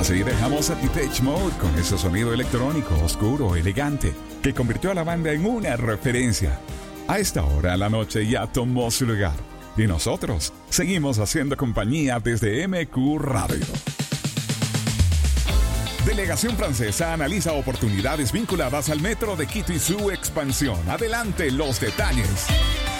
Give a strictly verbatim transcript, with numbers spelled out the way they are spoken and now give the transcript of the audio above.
Así dejamos a Depeche Mode con ese sonido electrónico, oscuro, elegante, que convirtió a la banda en una referencia. A esta hora la noche ya tomó su lugar y nosotros seguimos haciendo compañía desde M Q Radio. Delegación francesa analiza oportunidades vinculadas al metro de Quito y su expansión. Adelante los detalles.